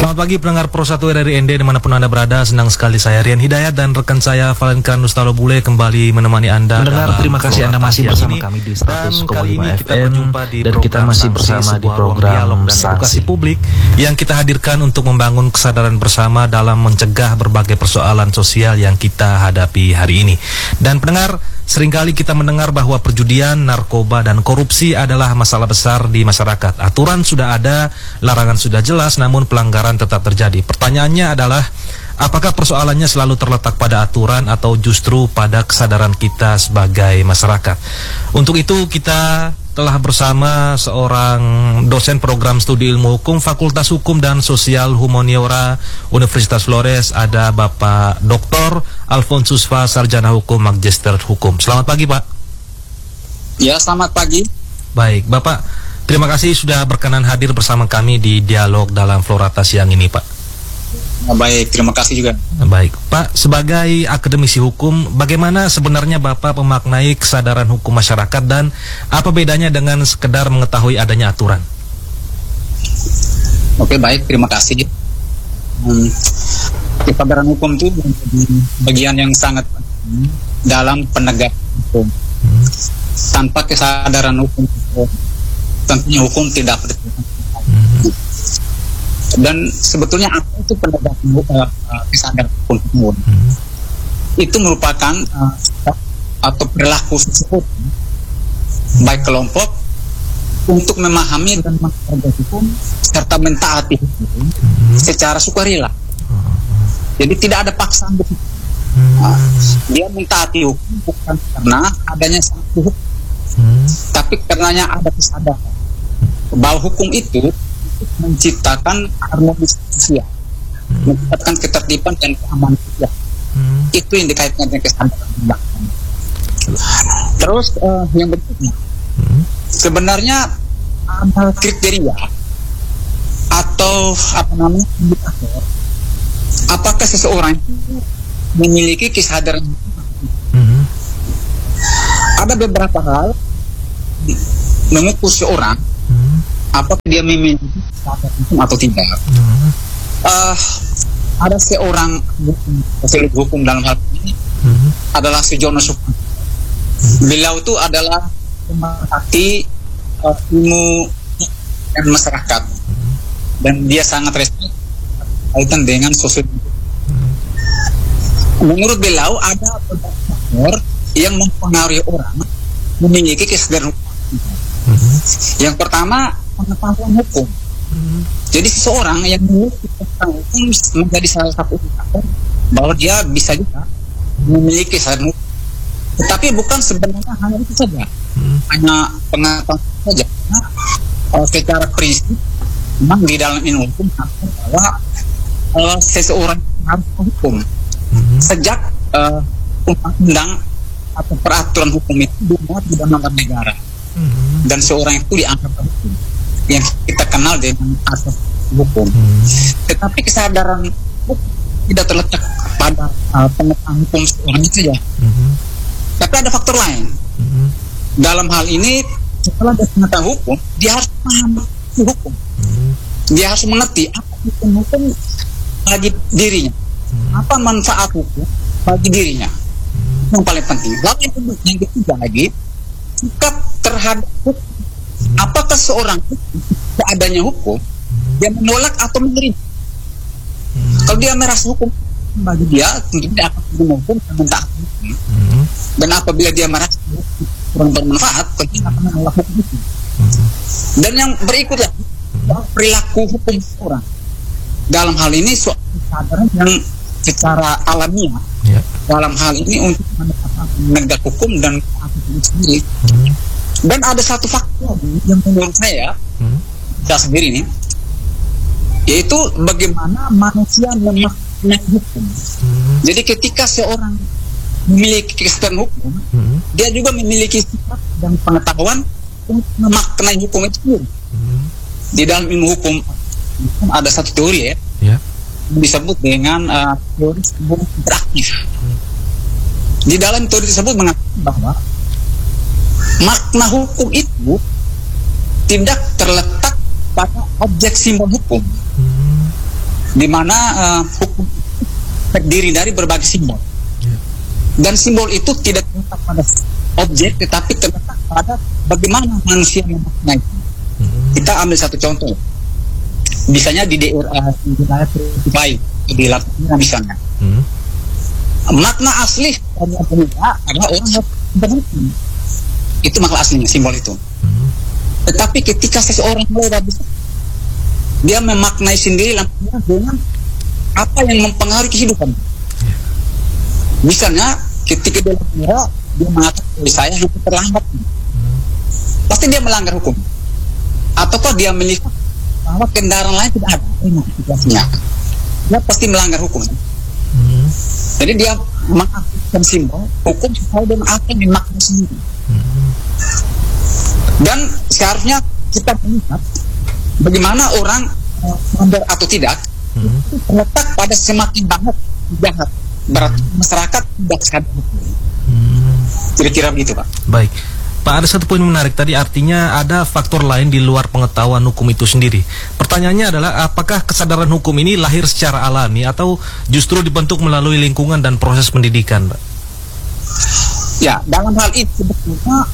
Selamat pagi pendengar Pro 1 RRI ND dimanapun Anda berada. Senang sekali saya Rian Hidayat dan rekan saya Valenkan Nustalo Bule kembali menemani Anda. Mendengar, terima kasih Anda masih bersama kami di 100,5 FM dan kita masih bersama di program dialog dan edukasi publik yang kita hadirkan untuk membangun kesadaran bersama dalam mencegah berbagai persoalan sosial yang kita hadapi hari ini. Dan pendengar, seringkali kita mendengar bahwa perjudian, narkoba, dan korupsi adalah masalah besar di masyarakat. Aturan sudah ada, larangan sudah jelas, namun pelanggaran tetap terjadi. Pertanyaannya adalah, apakah persoalannya selalu terletak pada aturan atau justru pada kesadaran kita sebagai masyarakat? Untuk itu kita telah bersama seorang dosen program studi ilmu hukum Fakultas Hukum dan Sosial Humaniora Universitas Flores, ada Bapak Dr. Alfonsus Fa, Sarjana Hukum, Magister Hukum. Selamat pagi, Pak. Ya, selamat pagi. Baik, Bapak, terima kasih sudah berkenan hadir bersama kami di dialog dalam Florata siang ini, Pak. Baik, terima kasih juga. Baik, Pak, sebagai akademisi hukum, bagaimana sebenarnya Bapak memaknai kesadaran hukum masyarakat dan apa bedanya dengan sekedar mengetahui adanya aturan? Oke, baik, terima kasih. Kesadaran hukum itu menjadi bagian yang sangat penting dalam penegakan hukum. Tanpa kesadaran hukum, tentunya hukum tidak berjalan. Dan sebetulnya apa itu penegakan kesadaran hukum? Itu merupakan atau perilaku seseorang, baik kelompok, untuk memahami dan menghargai hukum serta mentaati hukum secara sukarela. Jadi tidak ada paksaan begitu. Dia mentaati hukum bukan karena adanya satu hukum, tapi karenanya ada kesadaran bahwa hukum itu menciptakan harmonis sosial, menciptakan ketertiban dan keamanan sosial. Itu yang dikaitkan dengan kesadaran. Terus yang berikutnya, sebenarnya ada kriteria atau indikator apakah seseorang itu memiliki kesadaran. Ada beberapa hal mengukur seorang apakah dia memiliki kesadaran atau tidak. Ada seorang hukum dalam hal ini adalah Sujono Sukanto. Beliau itu adalah pemerhati ilmu dan masyarakat, dan dia sangat respect kaitan dengan sosial. Menurut beliau ada beberapa faktor yang mempengaruhi orang memiliki kesadaran hukum. Yang pertama, pengetahuan hukum. Jadi seseorang yang memiliki pengetahuan hukum menjadi salah satu indikator bahwa dia bisa juga memiliki kesadaran hukum. Tetapi bukan sebenarnya hanya itu saja, hanya pengetahuan saja. Karena secara prinsip, memang di dalam ilmu hukum bahwa seseorang harus hukum sejak undang-undang atau peraturan hukum itu dibuat di dalam negara, dan seorang itu dianggap hukum yang kita kenal dengan asas hukum. Tetapi kesadaran hukum tidak terletak pada pengetahuan hukum seorang itu saja, tapi ada faktor lain. Dalam hal ini, setelah dia mengetahui hukum, dia harus paham hukum. Dia harus mengerti apa hukum bagi dirinya, apa manfaat hukum bagi dirinya. Yang paling penting. Lalu yang ketiga lagi, sikap terhadap hukum. Apakah seorang seadanya hukum dia menolak atau menerima? Kalau dia merasa hukum bagi dia, tentu dia akan menghukum dan mentaati hukum. Dan apabila dia merasa kurang bermanfaat, tentu dia akan menolak hukum itu. Dan yang berikutnya, perilaku hukum orang. Dalam hal ini suatu kesadaran yang secara alamiah, dalam hal ini untuk menegak hukum dan hukum sendiri. Dan ada satu faktor yang menurut saya sendiri ini, yaitu bagaimana manusia memaknai hukum. Jadi ketika seorang memiliki kesadaran hukum, dia juga memiliki sifat dan pengetahuan untuk memaknai hukum itu sendiri. Di dalam ilmu hukum ada satu teori disebut dengan teori hukum interaktif. Di dalam teori tersebut mengatakan bahwa makna hukum itu tidak terletak pada objek simbol hukum, di mana hukum terdiri dari berbagai simbol. Dan simbol itu tidak terletak pada objek, tetapi terletak pada bagaimana manusia memaknai. Kita ambil satu contoh, misalnya di daerah Spotify di Lampung misalnya, makna asli dari pemuda adalah orang yang berhukum. Itu makna aslinya simbol itu. Tetapi ketika seseorang mulai bisa, dia memaknai sendiri lampunya dengan apa yang mempengaruhi kehidupan. Misalnya ketika dia kira dia mengatakan saya itu terlambat, pasti dia melanggar hukum. Ataukah dia melihat bahwa kendaraan lain tidak ada situasinya, dia pasti melanggar hukum. Jadi dia mengaktifkan simbol hukum sesuai dengan apa yang dimaknai sendiri. Dan seharusnya kita melihat bagaimana orang melanggar atau tidak itu terletak pada semakin banyak jahat, berarti masyarakat tidak sadar hukum. Kira-kira begitu, Pak. Baik, Pak, ada satu poin menarik tadi, artinya ada faktor lain di luar pengetahuan hukum itu sendiri. Pertanyaannya adalah, apakah kesadaran hukum ini lahir secara alami atau justru dibentuk melalui lingkungan dan proses pendidikan, Pak? Ya, dalam hal itu sebetulnya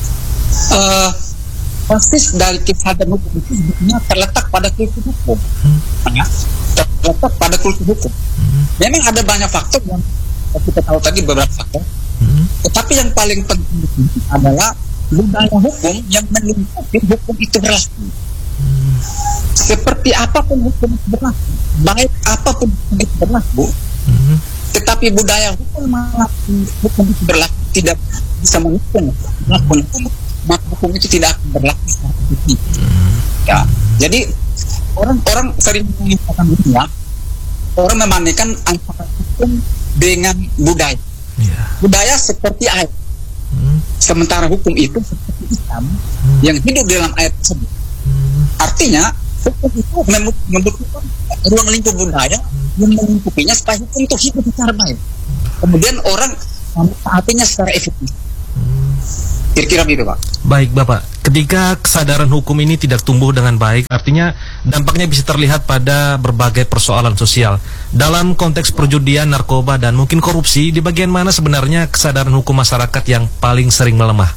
proses dari kesadaran hukum itu sebetulnya terletak pada kultur hukum. Terletak pada kultur hukum. Memang ada banyak faktor yang kita tahu tadi, beberapa faktor. Tetapi yang paling penting adalah budaya hukum yang melingkupi hukum itu berlaku. Seperti apapun hukum itu berlaku, baik apapun hukum itu berlaku, tetapi budaya hukum itu berlaku tidak bisa menghukum maka hukum itu tidak akan berlaku secara efektif. Ya, jadi orang sering mengatakan dunia, orang memandangkan antara hukum dengan budaya. Budaya seperti air, sementara hukum itu seperti Islam yang hidup dalam air tersebut. Artinya hukum itu membutuhkan ruang lingkup budaya yang melingkupinya supaya hukum itu hidup secara baik. Kemudian orang mentaatinya secara efektif. Kira-kira begitu, Pak. Baik, Bapak. Ketika kesadaran hukum ini tidak tumbuh dengan baik, artinya dampaknya bisa terlihat pada berbagai persoalan sosial. Dalam konteks perjudian, narkoba, dan mungkin korupsi, di bagian mana sebenarnya kesadaran hukum masyarakat yang paling sering melemah?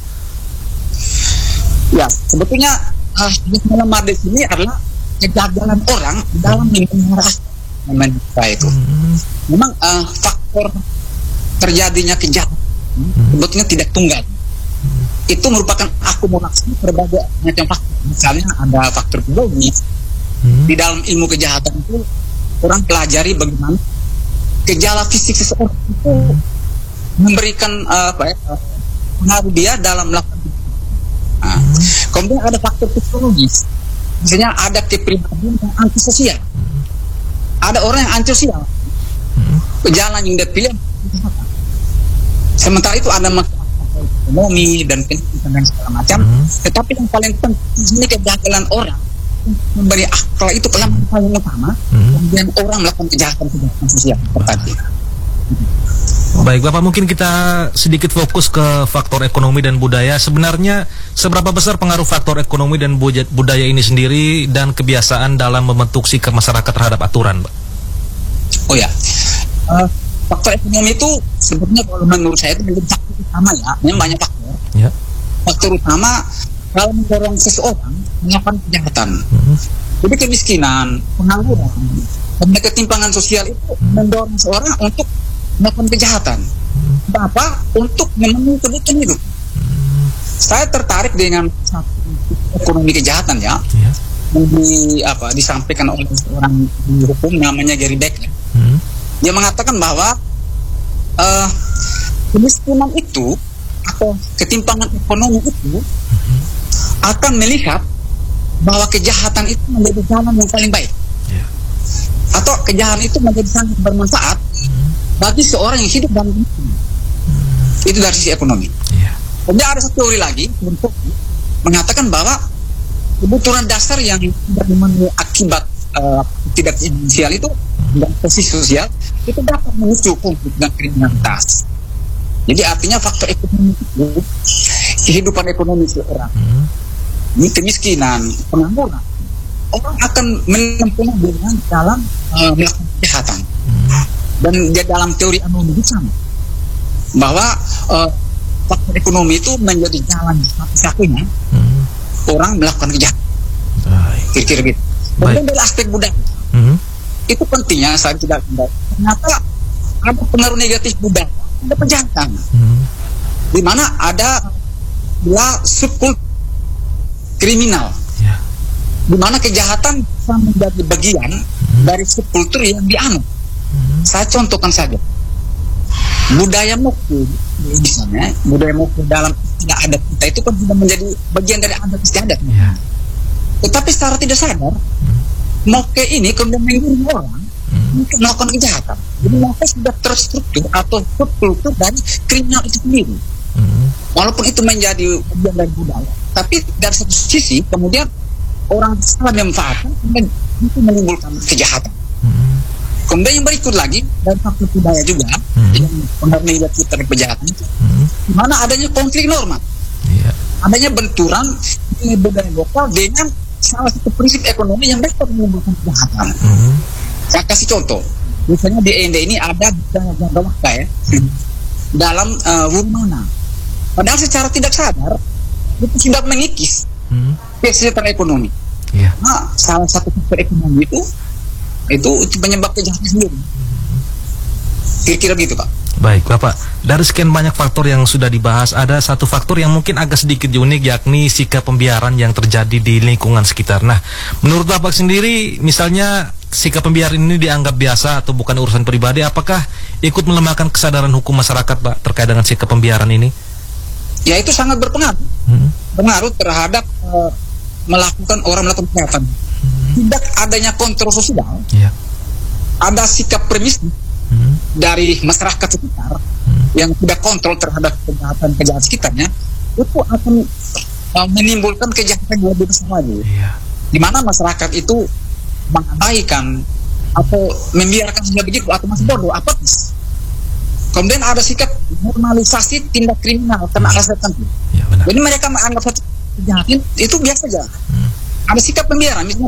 Ya, sebetulnya yang melemah di sini adalah kegagalan orang dalam memelihara itu. Memang faktor terjadinya kejahatan sebetulnya tidak tunggal. Itu merupakan akumulasi berbagai macam faktor. Misalnya ada faktor biologis. Di dalam ilmu kejahatan itu orang pelajari bagaimana gejala fisik seseorang itu memberikan pengaruh dia dalam melakukan. Kemudian ada faktor psikologis. Misalnya ada kepribadian yang antisosial. Ada orang yang antisosial. Jalan yang dia pilih. Sementara itu ada masalah ekonomi dan pendidikan dan segala macam. Tetapi yang paling penting ini kegagalan orang memberi akal itu kelemahan paling utama. Kemudian orang melakukan kejahatan sosial tadi. Baik, Bapak, mungkin kita sedikit fokus ke faktor ekonomi dan budaya. Sebenarnya seberapa besar pengaruh faktor ekonomi dan budaya ini sendiri dan kebiasaan dalam membentuk sikap masyarakat terhadap aturan, Pak? Oh ya, faktor ekonomi itu sebetulnya kalau menurut saya itu menjadi faktor utama ya. Memang banyak faktor. Ya. Faktor utama kalau mendorong seseorang melakukan kejahatan. Jadi kemiskinan, pengangguran, dan ketimpangan sosial itu mendorong seseorang untuk melakukan kejahatan. Apa? Untuk memenuhi kebutuhan hidup. Saya tertarik dengan ekonomi kejahatan ya. Yang disampaikan oleh seorang di hukum namanya Gary Becker. Dia mengatakan bahwa kemiskinan itu atau ketimpangan ekonomi itu akan melihat bahwa kejahatan itu menjadi jalan yang paling baik, atau kejahatan itu menjadi sangat bermanfaat bagi seorang yang hidup dalam kemiskinan. Itu dari sisi ekonomi. Kemudian ada satu teori lagi untuk mengatakan bahwa kebutuhan dasar yang tidak memenuhi akibat tidak finansial itu dan posisi sosial itu dapat memicu konflik dan kriminalitas. Jadi artinya faktor ekonomi itu kehidupan ekonomi seorang, ini kemiskinan, pengangguran, orang akan menempuh dengan dalam melakukan kejahatan. Dan dia dalam teori anomi itu sama, bahwa faktor ekonomi itu menjadi jalan satu-satunya orang melakukan kejahatan. Kira-kira gitu. Kemudian dari aspek budaya, itu pentingnya saya tidak ternyata ada pengaruh negatif budaya, ada kejahatan, di mana ada dua subkultur kriminal, di mana kejahatan bisa menjadi bagian dari subkultur yang dianut. Saya contohkan saja, budaya mokul, misalnya budaya mokul dalam istilah adat kita itu kan sudah menjadi bagian dari adat istiadat. Tetapi secara tidak sadar, moke ini kemudian mengirim orang untuk melakukan kejahatan. Jadi moke sudah terstruktur atau subkultur dari kriminal itu sendiri. Walaupun itu menjadi bagian dari budaya, tapi dari satu sisi kemudian orang salah memanfaatkan dan itu menimbulkan kejahatan. Kemudian yang berikut lagi dari faktor budaya juga yang pengaruh negatif terhadap kejahatan itu, di mana adanya konflik norma, adanya benturan nilai budaya lokal dengan salah satu prinsip ekonomi yang dapat menimbulkan kejahatan. Saya kasih contoh, misalnya di END ini ada jaga waktu ya, dalam Wurmana. Padahal secara tidak sadar itu sudah mengikis kesejahteraan ekonomi. Nah, salah satu faktor ekonomi itu penyebab kejahatan sendiri. Kira-kira gitu, Pak. Baik, Bapak. Dari sekian banyak faktor yang sudah dibahas, ada satu faktor yang mungkin agak sedikit unik, yakni sikap pembiaran yang terjadi di lingkungan sekitar. Nah, menurut Bapak sendiri, misalnya sikap pembiaran ini dianggap biasa atau bukan urusan pribadi, apakah ikut melemahkan kesadaran hukum masyarakat, Pak, terkait dengan sikap pembiaran ini? Ya, itu sangat berpengaruh. Pengaruh terhadap melakukan kejahatan. Tidak adanya kontrol sosial, ada sikap permisif dari masyarakat sekitar yang tidak kontrol terhadap kejahatan sekitarnya, itu akan menimbulkan kejahatan yang lebih besar lagi. Di mana masyarakat itu mengabaikan atau membiarkan saja begitu atau masih bodoh, apatis. Kemudian ada sikap normalisasi tindak kriminal karena alasan tertentu. Jadi mereka menganggap satu kejahatan itu biasa saja. Ada sikap pembiaran, misalnya